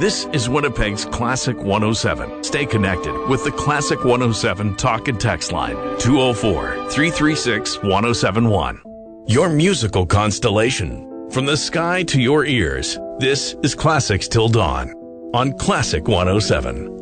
This is Winnipeg's Classic 107. Stay connected with the Classic 107 talk and text line, 204-336-1071. Your musical constellation. From the sky to your ears, this is Classics Till Dawn on Classic 107.